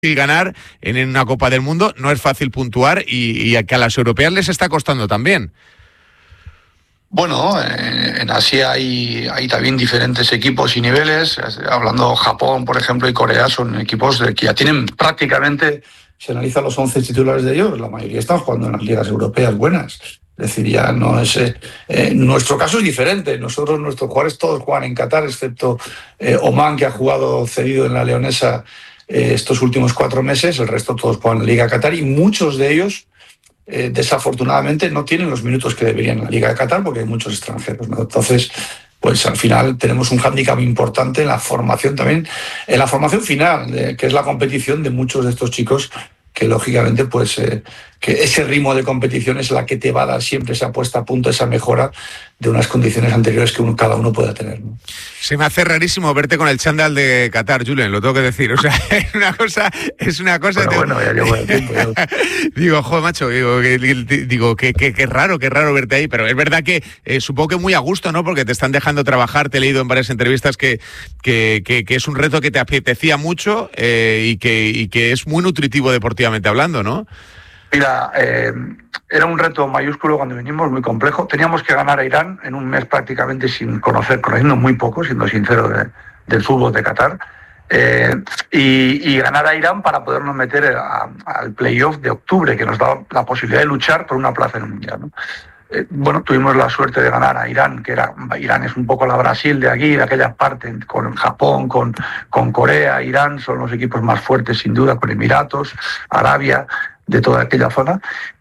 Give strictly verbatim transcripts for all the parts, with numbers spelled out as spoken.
Y ganar en una Copa del Mundo, no es fácil puntuar y, y que a las europeas les está costando también. Bueno, en Asia hay, hay también diferentes equipos y niveles. Hablando Japón, por ejemplo, y Corea, son equipos de que ya tienen prácticamente, se analizan los once titulares de ellos, la mayoría están jugando en las ligas europeas buenas. Es decir, ya no es... Eh, nuestro caso es diferente. Nosotros, nuestros jugadores todos juegan en Qatar, excepto eh, Oman, que ha jugado cedido en la Leonesa eh, estos últimos cuatro meses. El resto todos juegan en la Liga Qatar y muchos de ellos Eh, desafortunadamente no tienen los minutos que deberían en la Liga de Qatar porque hay muchos extranjeros, ¿no? Entonces, pues al final tenemos un hándicap importante en la formación también, en la formación final, eh, que es la competición de muchos de estos chicos que lógicamente pues eh, que ese ritmo de competición es la que te va a dar siempre esa puesta a punto, esa mejora de unas condiciones anteriores que uno, cada uno pueda tener, ¿no? Se me hace rarísimo verte con el chándal de Qatar, Julen, lo tengo que decir. O sea, es una cosa, es una cosa. Pero bueno, ya llevo el tiempo. Yo... digo, joder, macho, digo, que, digo, que, que, que raro, qué raro verte ahí. Pero es verdad que eh, supongo que muy a gusto, ¿no? Porque te están dejando trabajar. Te he leído en varias entrevistas que, que, que, que es un reto que te apetecía mucho eh, y, que, y que es muy nutritivo deportivamente hablando, ¿no? Mira, eh, era un reto mayúsculo cuando vinimos, muy complejo. Teníamos que ganar a Irán en un mes prácticamente sin conocer, conociendo muy poco, siendo sincero, de, del fútbol de Qatar. Eh, y, y ganar a Irán para podernos meter a, al playoff de octubre, que nos da la posibilidad de luchar por una plaza en el Mundial, ¿no? Eh, bueno, tuvimos la suerte de ganar a Irán, que era Irán es un poco la Brasil de aquí, de aquella parte, con Japón, con, con Corea. Irán son los equipos más fuertes, sin duda, con Emiratos, Arabia, de toda aquella zona,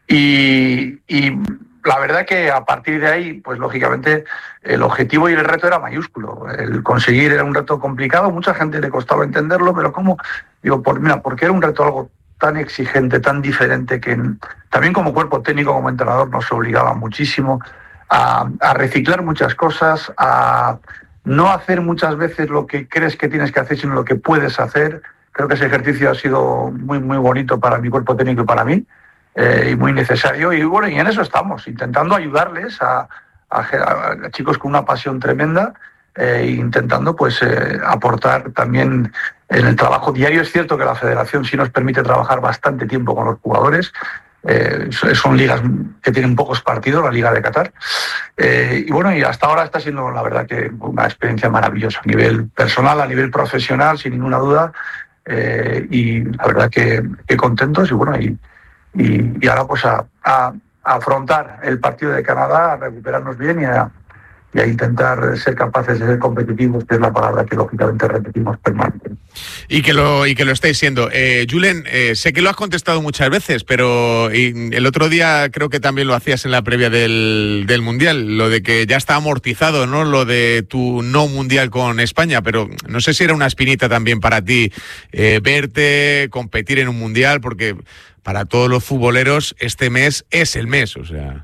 y, y la verdad que a partir de ahí, pues lógicamente el objetivo y el reto era mayúsculo. El conseguir era un reto complicado, mucha gente le costaba entenderlo, pero ¿cómo? Digo, por, mira, porque era un reto algo tan exigente, tan diferente, que también como cuerpo técnico, como entrenador, nos obligaba muchísimo a, a reciclar muchas cosas, a no hacer muchas veces lo que crees que tienes que hacer, sino lo que puedes hacer. Creo que ese ejercicio ha sido muy, muy bonito para mi cuerpo técnico y para mí, eh, y muy necesario. Y bueno, y en eso estamos, intentando ayudarles a, a, a chicos con una pasión tremenda, eh, e intentando pues eh, aportar también en el trabajo diario. Es cierto que la federación sí nos permite trabajar bastante tiempo con los jugadores. Eh, son ligas que tienen pocos partidos, la Liga de Qatar. Eh, y bueno, y hasta ahora está siendo, la verdad, que una experiencia maravillosa a nivel personal, a nivel profesional, sin ninguna duda. Eh, y la verdad que, que contentos y bueno, y, y, y ahora pues a, a, a afrontar el partido de Canadá, a recuperarnos bien y a, y a intentar ser capaces de ser competitivos, que es la palabra que lógicamente repetimos permanentemente. Y que lo, y que lo estáis siendo. Eh, Julen, eh, sé que lo has contestado muchas veces, pero y el otro día creo que también lo hacías en la previa del, del Mundial, lo de que ya está amortizado, ¿no? Lo de tu no Mundial con España, pero no sé si era una espinita también para ti eh, verte, competir en un Mundial, porque para todos los futboleros este mes es el mes, o sea...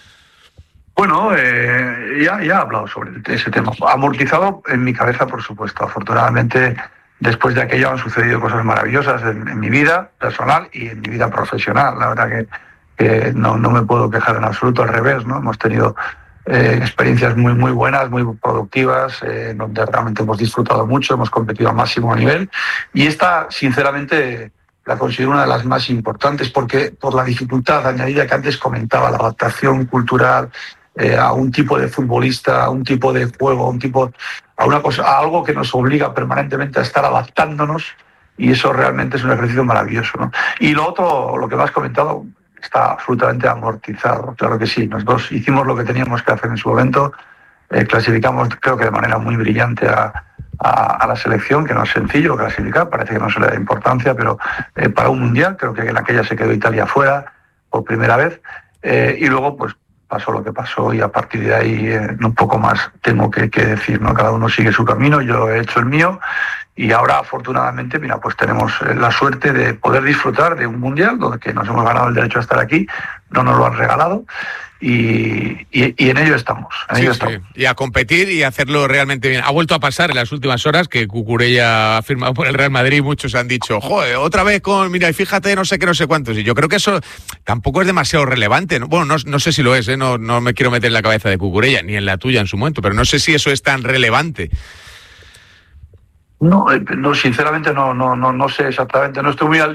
Bueno, eh, ya, ya he hablado sobre ese tema. Amortizado en mi cabeza, por supuesto. Afortunadamente, después de aquello han sucedido cosas maravillosas en, en mi vida personal y en mi vida profesional. La verdad que, que no, no me puedo quejar en absoluto, al revés, ¿no? Hemos tenido eh, experiencias muy, muy buenas, muy productivas, eh, donde realmente hemos disfrutado mucho, hemos competido al máximo nivel. Y esta, sinceramente, la considero una de las más importantes porque por la dificultad añadida que antes comentaba, la adaptación cultural, Eh, a un tipo de futbolista, a un tipo de juego, a un tipo, a una cosa, a algo que nos obliga permanentemente a estar adaptándonos, y eso realmente es un ejercicio maravilloso, ¿no? Y lo otro, lo que me has comentado, está absolutamente amortizado, claro que sí. Nosotros hicimos lo que teníamos que hacer en su momento, eh, clasificamos creo que de manera muy brillante a, a, a la selección, que no es sencillo clasificar, parece que no se le da importancia, pero eh, para un mundial, creo que en aquella se quedó Italia fuera por primera vez, eh, y luego pues pasó lo que pasó y a partir de ahí eh, un poco más tengo que, que decir, ¿no? Cada uno sigue su camino, yo he hecho el mío y ahora afortunadamente, mira, pues tenemos la suerte de poder disfrutar de un mundial donde que nos hemos ganado el derecho a estar aquí, no nos lo han regalado y, y, y en ello estamos. En sí, ello sí. estamos. Y a competir y hacerlo realmente bien. Ha vuelto a pasar en las últimas horas que Cucurella ha firmado por el Real Madrid. Muchos han dicho, joder, otra vez con, mira, y fíjate, no sé qué, no sé cuántos. Y yo creo que eso tampoco es demasiado relevante, ¿no? Bueno, no, no sé si lo es, ¿eh? No, no me quiero meter en la cabeza de Cucurella, ni en la tuya en su momento, pero no sé si eso es tan relevante. No, no, sinceramente no, no, no, no sé exactamente, no estoy muy al